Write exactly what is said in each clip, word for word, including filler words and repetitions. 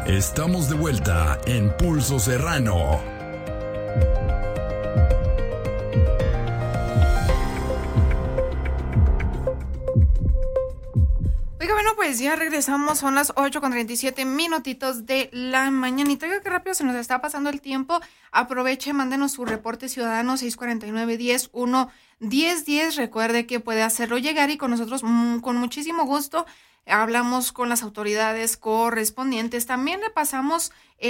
Estamos de vuelta en Pulso Serrano. Oiga, bueno, pues ya regresamos, son las ocho con treinta y siete minutitos de la mañanita. Oiga, qué rápido se nos está pasando el tiempo. Aproveche, mándenos su reporte ciudadano seis cuatro nueve, diez, uno, diez, diez. Recuerde que puede hacerlo llegar y con nosotros mmm, con muchísimo gusto hablamos con las autoridades correspondientes. También le pasamos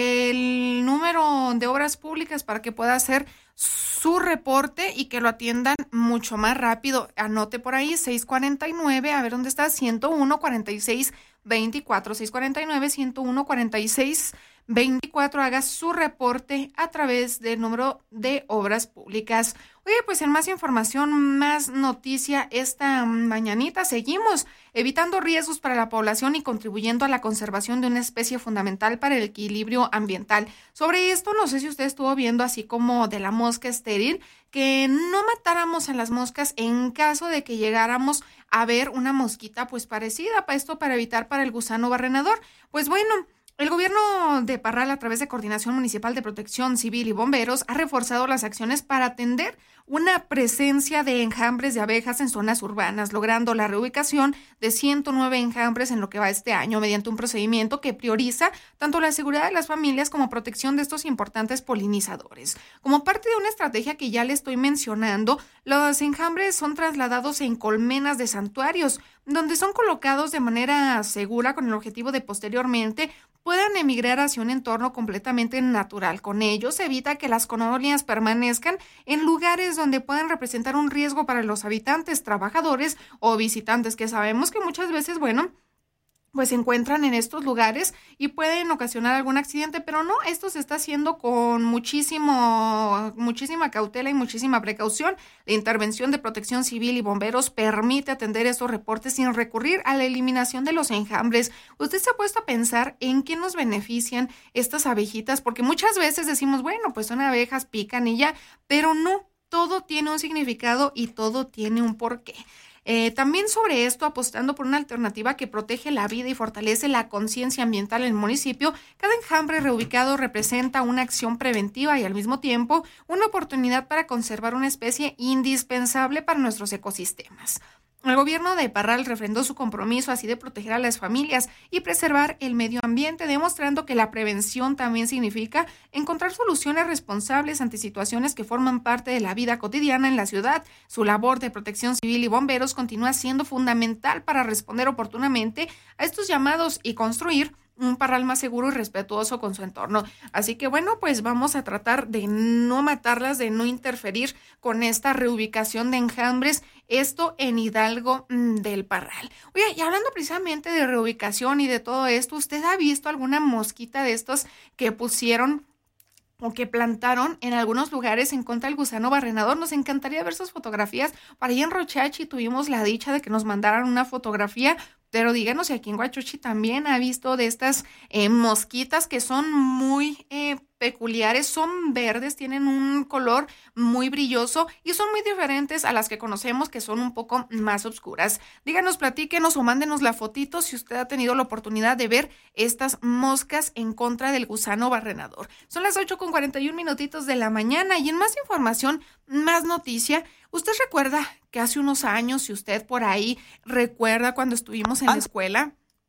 el número de obras públicas para que pueda hacer su reporte y que lo atiendan mucho más rápido. Anote por ahí seis cuarenta y nueve, a ver dónde está, ciento uno, cuarenta y seis, veinticuatro, seis cuarenta y nueve, ciento uno, cuarenta y seis, veinticuatro. Haga su reporte a través del número de obras públicas. Oye, pues en más información, más noticia esta mañanita, seguimos evitando riesgos para la población y contribuyendo a la conservación de una especie fundamental para el equilibrio ambiental. Sobre esto, no sé si usted estuvo viendo, así como de la mosca estéril, que no matáramos a las moscas en caso de que llegáramos a ver una mosquita pues parecida, para esto para evitar para el gusano barrenador. Pues bueno, el gobierno de Parral, a través de Coordinación Municipal de Protección Civil y Bomberos, ha reforzado las acciones para atender una presencia de enjambres de abejas en zonas urbanas, logrando la reubicación de ciento nueve enjambres en lo que va este año, mediante un procedimiento que prioriza tanto la seguridad de las familias como protección de estos importantes polinizadores. Como parte de una estrategia que ya le estoy mencionando, los enjambres son trasladados en colmenas de santuarios, donde son colocados de manera segura con el objetivo de posteriormente puedan emigrar hacia un entorno completamente natural. Con ello se evita que las colonias permanezcan en lugares donde puedan representar un riesgo para los habitantes, trabajadores o visitantes, que sabemos que muchas veces, bueno, pues se encuentran en estos lugares y pueden ocasionar algún accidente, pero no, esto se está haciendo con muchísimo, muchísima cautela y muchísima precaución. La intervención de Protección Civil y Bomberos permite atender estos reportes sin recurrir a la eliminación de los enjambres. ¿Usted se ha puesto a pensar en qué nos benefician estas abejitas? Porque muchas veces decimos, bueno, pues son abejas, pican y ya, pero no, todo tiene un significado y todo tiene un porqué. Eh, también sobre esto, apostando por una alternativa que protege la vida y fortalece la conciencia ambiental en el municipio, cada enjambre reubicado representa una acción preventiva y al mismo tiempo una oportunidad para conservar una especie indispensable para nuestros ecosistemas. El gobierno de Parral refrendó su compromiso así de proteger a las familias y preservar el medio ambiente, demostrando que la prevención también significa encontrar soluciones responsables ante situaciones que forman parte de la vida cotidiana en la ciudad. Su labor de protección civil y bomberos continúa siendo fundamental para responder oportunamente a estos llamados y construir un Parral más seguro y respetuoso con su entorno. Así que bueno, pues vamos a tratar de no matarlas, de no interferir con esta reubicación de enjambres, esto en Hidalgo mmm, del Parral. Oye, y hablando precisamente de reubicación y de todo esto, ¿usted ha visto alguna mosquita de estos que pusieron o que plantaron en algunos lugares en contra del gusano barrenador? Nos encantaría ver sus fotografías. Para allá en Rochachi tuvimos la dicha de que nos mandaran una fotografía, pero díganos si aquí en Huachuchi también ha visto de estas eh, mosquitas que son muy eh, peculiares, son verdes, tienen un color muy brilloso y son muy diferentes a las que conocemos, que son un poco más oscuras. Díganos, platíquenos o mándenos la fotito si usted ha tenido la oportunidad de ver estas moscas en contra del gusano barrenador. Son las ocho con cuarenta y un minutitos de la mañana y en más información, más noticia. ¿Usted recuerda que hace unos años, si usted por ahí recuerda cuando estuvimos en la escuela,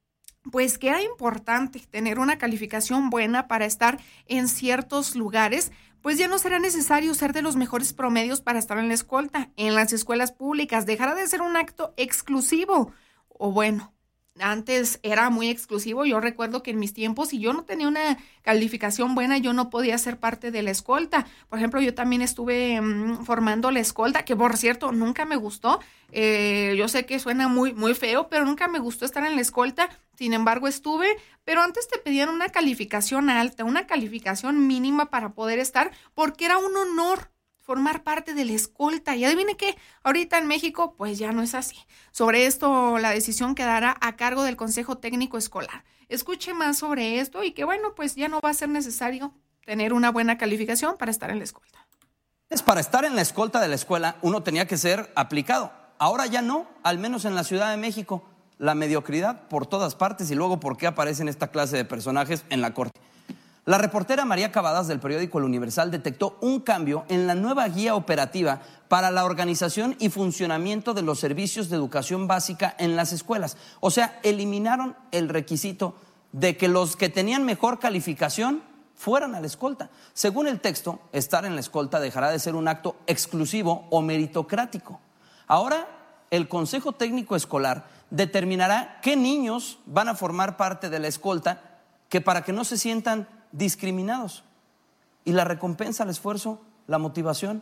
pues que era importante tener una calificación buena para estar en ciertos lugares? Pues ya no será necesario ser de los mejores promedios para estar en la escolta. En las escuelas públicas dejará de ser un acto exclusivo. O bueno, antes era muy exclusivo. Yo recuerdo que en mis tiempos, si yo no tenía una calificación buena, yo no podía ser parte de la escolta. Por ejemplo, yo también estuve um, formando la escolta, que por cierto, nunca me gustó. Eh, yo sé que suena muy, muy feo, pero nunca me gustó estar en la escolta. Sin embargo, estuve, pero antes te pedían una calificación alta, una calificación mínima para poder estar, porque era un honor formar parte de la escolta. Y adivine qué, ahorita en México pues ya no es así. Sobre esto la decisión quedará a cargo del Consejo Técnico Escolar. Escuche más sobre esto y que bueno, pues ya no va a ser necesario tener una buena calificación para estar en la escolta. Para estar en la escolta de la escuela uno tenía que ser aplicado. Ahora ya no, al menos en la Ciudad de México. la mediocridad por todas partes y luego por qué aparecen esta clase de personajes en la corte. La reportera María Cavadas del periódico El Universal detectó un cambio en la nueva guía operativa para la organización y funcionamiento de los servicios de educación básica en las escuelas. O sea, eliminaron el requisito de que los que tenían mejor calificación fueran a la escolta. Según el texto, estar en la escolta dejará de ser un acto exclusivo o meritocrático. Ahora, el Consejo Técnico Escolar determinará qué niños van a formar parte de la escolta, que para que no se sientan discriminados. Y la recompensa al esfuerzo, la motivación.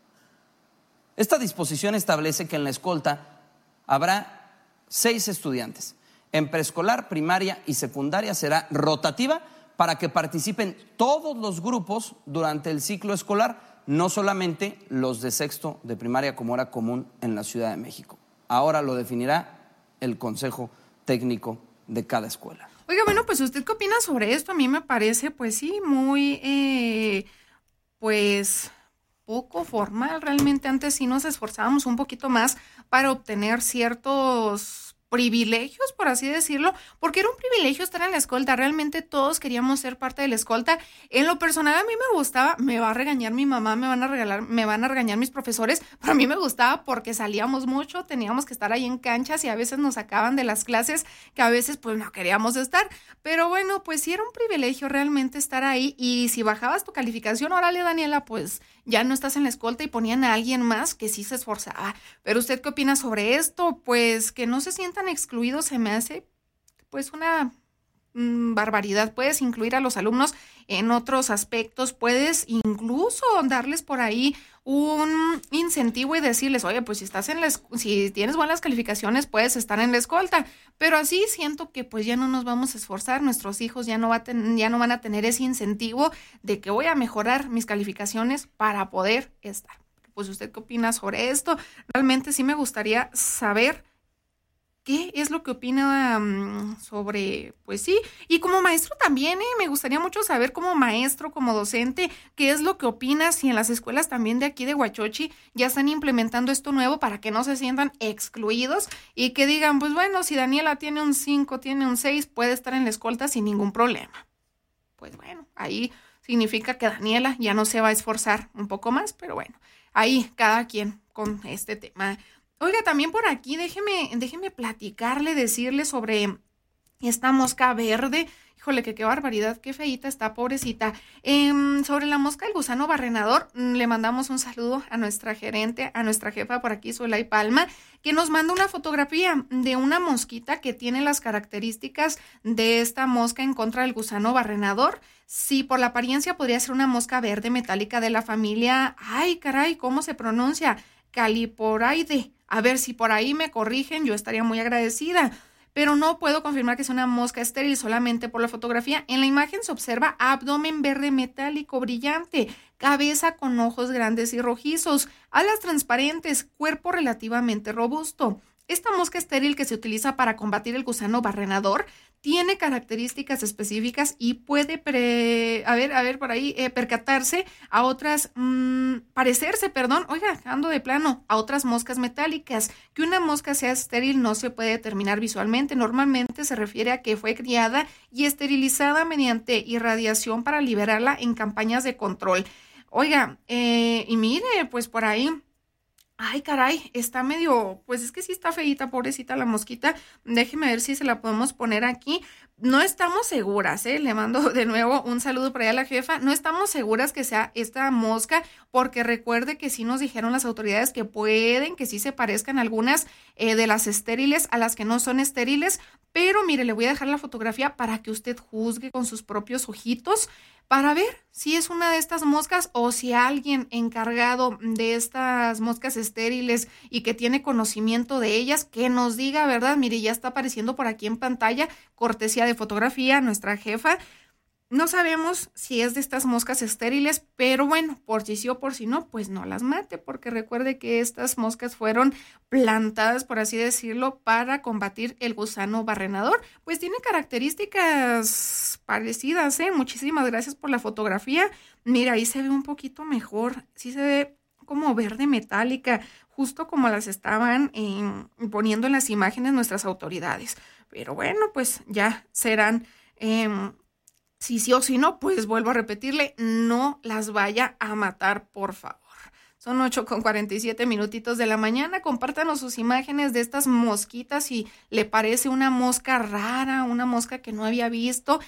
Esta disposición establece que en la escolta habrá seis estudiantes. En preescolar, primaria y secundaria será rotativa para que participen todos los grupos durante el ciclo escolar, no solamente los de sexto de primaria como era común en la Ciudad de México. Ahora lo definirá el Consejo Técnico de cada escuela. Oiga, bueno, pues ¿usted qué opina sobre esto? A mí me parece, pues sí, muy, eh, pues, poco formal. Realmente antes sí nos esforzábamos un poquito más para obtener ciertos privilegios, por así decirlo, porque era un privilegio estar en la escolta. Realmente todos queríamos ser parte de la escolta. En lo personal a mí me gustaba, me va a regañar mi mamá, me van a regalar, me van a regañar mis profesores, pero a mí me gustaba porque salíamos mucho, teníamos que estar ahí en canchas y a veces nos sacaban de las clases que a veces pues no queríamos estar, pero bueno, pues sí era un privilegio realmente estar ahí. Y si bajabas tu calificación, órale Daniela, pues ya no estás en la escolta, y ponían a alguien más que sí se esforzaba. Pero ¿usted qué opina sobre esto? Pues que no se sientan excluidos se me hace pues una mmm, barbaridad. Puedes incluir a los alumnos en otros aspectos, puedes incluso darles por ahí un incentivo y decirles, oye, pues si estás en la, si tienes buenas calificaciones puedes estar en la escolta. Pero así siento que pues ya no nos vamos a esforzar, nuestros hijos ya no, va a ten, ya no van a tener ese incentivo de que voy a mejorar mis calificaciones para poder estar. Pues ¿usted qué opina sobre esto? Realmente sí me gustaría saber ¿qué es lo que opina um, sobre, pues sí? Y como maestro también, ¿eh? Me gustaría mucho saber como maestro, como docente, ¿qué es lo que opinas si en las escuelas también de aquí de Huachochi ya están implementando esto nuevo para que no se sientan excluidos y que digan, pues bueno, si Daniela tiene un cinco, tiene un seis, puede estar en la escolta sin ningún problema? Pues bueno, ahí significa que Daniela ya no se va a esforzar un poco más, pero bueno, ahí cada quien con este tema. Oiga, también por aquí, déjeme, déjeme platicarle, decirle sobre esta mosca verde. Híjole, que qué barbaridad, qué feíta está, pobrecita. Eh, sobre la mosca del gusano barrenador, le mandamos un saludo a nuestra gerente, a nuestra jefa por aquí, Zulay Palma, que nos manda una fotografía de una mosquita que tiene las características de esta mosca en contra del gusano barrenador. Sí, por la apariencia podría ser una mosca verde metálica de la familia, ay caray, ¿cómo se pronuncia? Caliporaide. A ver si por ahí me corrigen, yo estaría muy agradecida. Pero no puedo confirmar que es una mosca estéril solamente por la fotografía. En la imagen se observa abdomen verde metálico brillante, cabeza con ojos grandes y rojizos, alas transparentes, cuerpo relativamente robusto. Esta mosca estéril que se utiliza para combatir el gusano barrenador tiene características específicas y puede, pre, a ver, a ver por ahí, eh, percatarse a otras, mmm, parecerse, perdón, oiga, ando de plano, a otras moscas metálicas. Que una mosca sea estéril no se puede determinar visualmente. Normalmente se refiere a que fue criada y esterilizada mediante irradiación para liberarla en campañas de control. Oiga, eh, y mire, pues por ahí... Ay, caray, está medio, pues es que sí está feíta, pobrecita la mosquita. Déjeme ver si se la podemos poner aquí. No estamos seguras, ¿eh? Le mando de nuevo un saludo para allá a la jefa. No estamos seguras que sea esta mosca, porque recuerde que sí nos dijeron las autoridades que pueden, que sí se parezcan algunas eh, de las estériles a las que no son estériles. Pero mire, le voy a dejar la fotografía para que usted juzgue con sus propios ojitos, para ver si es una de estas moscas o si alguien encargado de estas moscas estériles y que tiene conocimiento de ellas, que nos diga, ¿verdad? Mire, ya está apareciendo por aquí en pantalla, cortesía de fotografía, nuestra jefa. No sabemos si es de estas moscas estériles, pero bueno, por si sí o por si no, pues no las mate, porque recuerde que estas moscas fueron plantadas, por así decirlo, para combatir el gusano barrenador. Pues tiene características parecidas, ¿eh? Muchísimas gracias por la fotografía. Mira, ahí se ve un poquito mejor, sí se ve como verde metálica, justo como las estaban eh, poniendo en las imágenes nuestras autoridades. Pero bueno, pues ya serán, eh, si sí o si no, pues vuelvo a repetirle, no las vaya a matar, por favor. Son ocho con cuarenta y siete minutitos de la mañana. Compártanos sus imágenes de estas mosquitas si le parece una mosca rara, una mosca que no había visto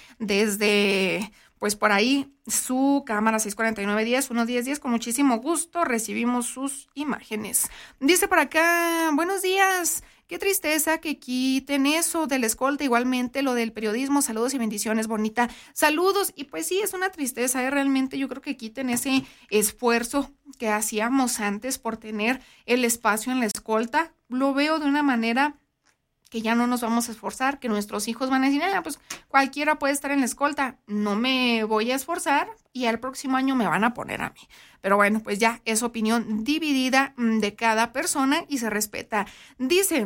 desde, pues por ahí, su cámara seis cuarenta y nueve diez, uno diez diez. Con muchísimo gusto recibimos sus imágenes. Dice por acá, buenos días. Qué tristeza que quiten eso de la escolta, igualmente lo del periodismo. Saludos y bendiciones, bonita. Saludos. Y pues sí, es una tristeza, ¿eh? Realmente yo creo que quiten ese esfuerzo que hacíamos antes por tener el espacio en la escolta. Lo veo de una manera que ya no nos vamos a esforzar, que nuestros hijos van a decir, ah, pues cualquiera puede estar en la escolta, no me voy a esforzar y al próximo año me van a poner a mí. Pero bueno, pues ya es opinión dividida de cada persona y se respeta. Dice,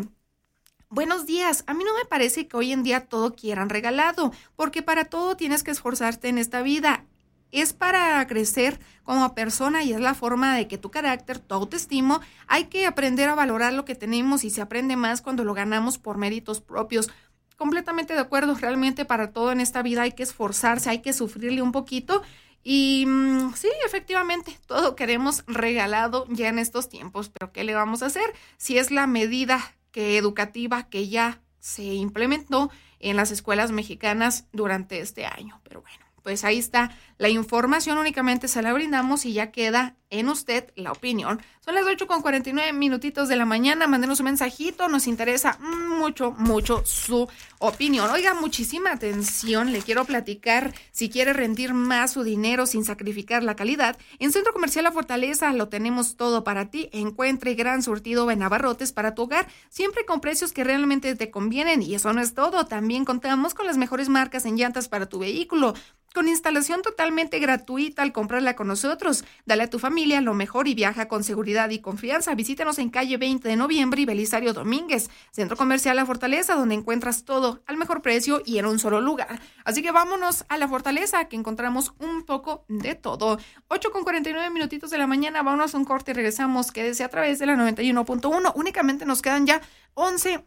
buenos días, a mí no me parece que hoy en día todo quieran regalado, porque para todo tienes que esforzarte en esta vida. Es para crecer como persona y es la forma de que tu carácter, tu autoestima, hay que aprender a valorar lo que tenemos y se aprende más cuando lo ganamos por méritos propios. Completamente de acuerdo, realmente para todo en esta vida hay que esforzarse, hay que sufrirle un poquito y mmm, sí, efectivamente, todo queremos regalado ya en estos tiempos, pero ¿qué le vamos a hacer? Si es la medida que educativa que ya se implementó en las escuelas mexicanas durante este año, pero bueno. Pues ahí está la información, únicamente se la brindamos y ya queda en usted la opinión. Son las ocho con cuarenta y nueve minutitos de la mañana, mándenos un mensajito, nos interesa mucho, mucho su opinión. Oiga, muchísima atención, le quiero platicar, si quiere rendir más su dinero sin sacrificar la calidad, en Centro Comercial La Fortaleza lo tenemos todo para ti. Encuentre gran surtido en abarrotes para tu hogar, siempre con precios que realmente te convienen. Y eso no es todo, también contamos con las mejores marcas en llantas para tu vehículo, con instalación totalmente gratuita al comprarla con nosotros. Dale a tu familia lo mejor y viaja con seguridad y confianza. Visítanos en calle veinte de noviembre y Belisario Domínguez, Centro Comercial La Fortaleza, donde encuentras todo al mejor precio y en un solo lugar. Así que vámonos a La Fortaleza, que encontramos un poco de todo. ocho con cuarenta y nueve minutitos de la mañana, vámonos a un corte y regresamos. Quédese a través de la noventa y uno punto uno. Únicamente nos quedan ya once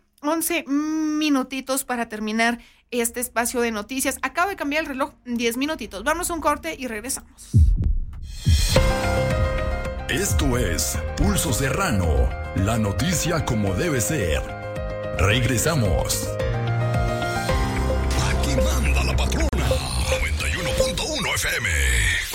minutitos para terminar este espacio de noticias. Acabo de cambiar el reloj, diez minutitos. Vamos a un corte y regresamos. Esto es Pulso Serrano, la noticia como debe ser. Regresamos.